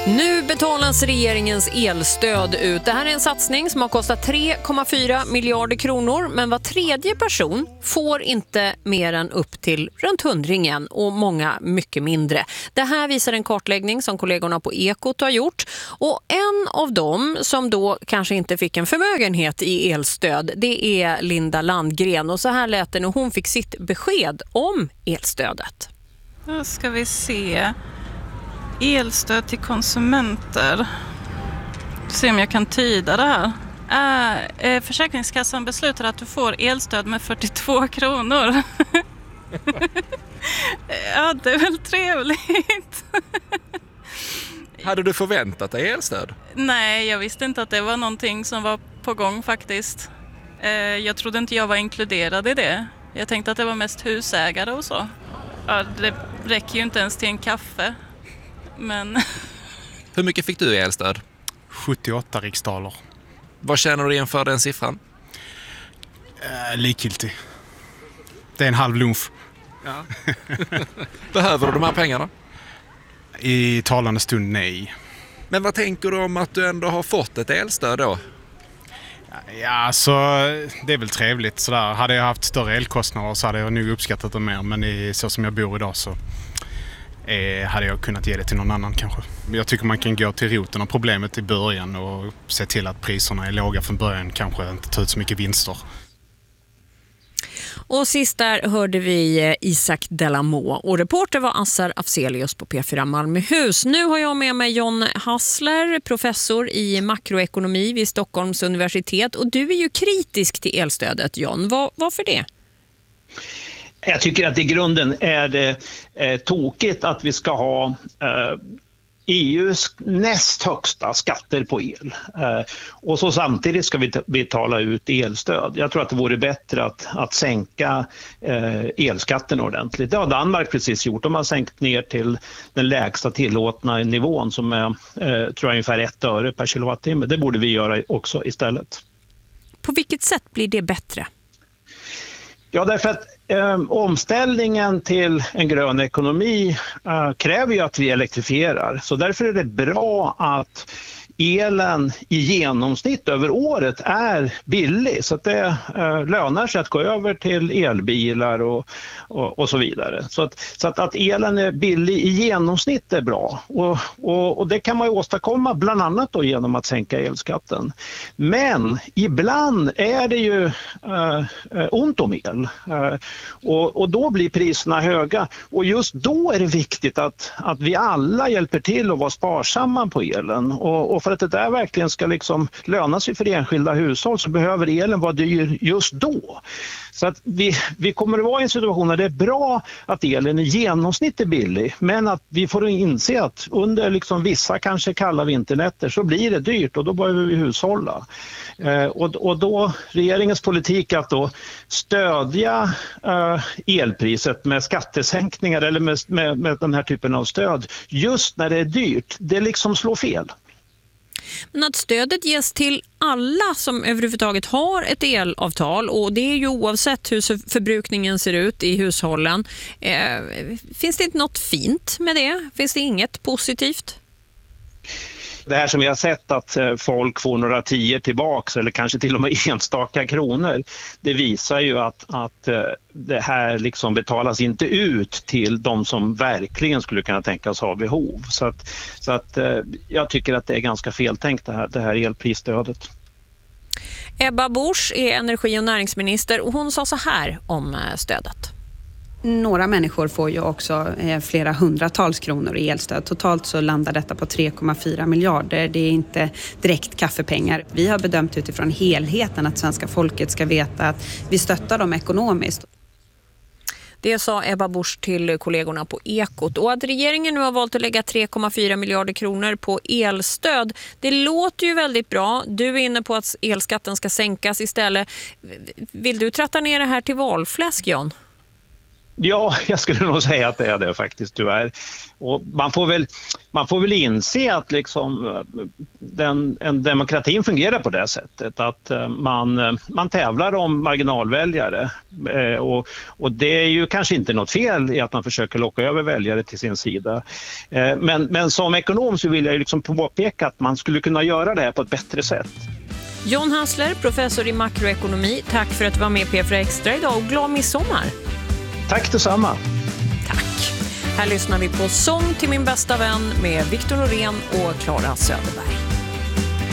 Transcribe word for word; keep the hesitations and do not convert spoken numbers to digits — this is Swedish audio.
Nu betalas regeringens elstöd ut. Det här är en satsning som har kostat tre komma fyra miljarder kronor, men var tredje person får inte mer än upp till runt hundringen och många mycket mindre. Det här visar en kartläggning som kollegorna på Ekot har gjort, och en av dem som då kanske inte fick en förmögenhet i elstöd, det är Linda Landgren, och så här lät det när hon fick sitt besked om elstödet. Då ska vi se. Elstöd till konsumenter. Se om jag kan tyda det här. Äh, Försäkringskassan beslutar att du får elstöd med fyrtiotvå kronor. Ja, det är väl trevligt. Hade du förväntat dig elstöd? Nej, jag visste inte att det var någonting som var på gång faktiskt. Eh, jag trodde inte jag var inkluderad i det. Jag tänkte att det var mest husägare och så. Ja, det räcker ju inte ens till en kaffe. Men... Hur mycket fick du i elstöd? sjuttioåtta riksdaler. Vad känner du inför den siffran? Äh, likgiltig. Det är en halv lunch. Ja. Behöver du de här pengarna? I talande stund nej. Men vad tänker du om att du ändå har fått ett elstöd då? Ja, alltså det är väl trevligt sådär. Hade jag haft större elkostnader så hade jag nog uppskattat det mer. Men i, så som jag bor idag så eh, hade jag kunnat ge det till någon annan kanske. Jag tycker man kan gå till roten av problemet i början och se till att priserna är låga från början. Kanske inte ta ut så mycket vinster. Och sist där hörde vi Isak Delamo, och reporter var Assar Afzelius på P fyra Malmöhus. Nu har jag med mig John Hassler, professor i makroekonomi vid Stockholms universitet. Och du är ju kritisk till elstödet, John. Var, varför det? Jag tycker att i grunden är det eh, tokigt att vi ska ha eh, E U:s näst högsta skatter på el. Eh, och så samtidigt ska vi betala ut elstöd. Jag tror att det vore bättre att, att sänka eh, elskatten ordentligt. Det har Danmark precis gjort. De har sänkt ner till den lägsta tillåtna nivån som är eh, tror jag, ungefär ett öre per kilowattimme. Det borde vi göra också istället. På vilket sätt blir det bättre? Ja, därför att eh, omställningen till en grön ekonomi eh, kräver ju att vi elektrifierar. Så därför är det bra att elen i genomsnitt över året är billig. Så att det eh, lönar sig att gå över till elbilar och, och, och så vidare. Så, att, så att, att elen är billig i genomsnitt är bra. Och, och, och det kan man ju åstadkomma bland annat då genom att sänka elskatten. Men ibland är det ju eh, ont om el. Eh, och, och då blir priserna höga. Och just då är det viktigt att, att vi alla hjälper till att vara sparsamma på elen. Och, och för att det där verkligen ska liksom löna sig för enskilda hushåll så behöver elen vara dyr just då. Så att vi, vi kommer att vara i en situation där det är bra att elen i genomsnitt är billig, men att vi får inse att under liksom vissa kanske kalla vinternätter så blir det dyrt och då behöver vi hushålla. Eh, och, och då regeringens politik att då stödja eh, elpriset med skattesänkningar eller med, med, med den här typen av stöd just när det är dyrt, det liksom slår fel. Men att stödet ges till alla som överhuvudtaget har ett elavtal, och det är ju oavsett hur förbrukningen ser ut i hushållen. Eh, finns det inte något fint med det? Finns det inget positivt? Det här som vi har sett att folk får några tior tillbaks eller kanske till och med enstaka kronor, det visar ju att, att det här liksom betalas inte ut till de som verkligen skulle kunna tänkas ha behov. Så att, så att jag tycker att det är ganska feltänkt det här, det här elprisstödet. Ebba Busch är energi- och näringsminister, och hon sa så här om stödet. Några människor får ju också eh, flera hundratals kronor i elstöd. Totalt så landar detta på tre komma fyra miljarder. Det är inte direkt kaffepengar. Vi har bedömt utifrån helheten att svenska folket ska veta att vi stöttar dem ekonomiskt. Det sa Ebba Busch till kollegorna på Ekot. Och att regeringen nu har valt att lägga tre komma fyra miljarder kronor på elstöd, det låter ju väldigt bra. Du är inne på att elskatten ska sänkas istället. Vill du tratta ner det här till valfläsk, John? Ja, jag skulle nog säga att det är det faktiskt, tyvärr. Och man får väl, man får väl inse att liksom den, en demokratin fungerar på det sättet. Att man, man tävlar om marginalväljare. Och, och det är ju kanske inte något fel i att man försöker locka över väljare till sin sida. Men, men som ekonom så vill jag liksom påpeka att man skulle kunna göra det här på ett bättre sätt. John Hassler, professor i makroekonomi, tack för att du var med i P fyra Extra idag och glad midsommar. Tack detsamma. Tack. Här lyssnar vi på Sång till min bästa vän med Victor Norén och Clara Söderberg.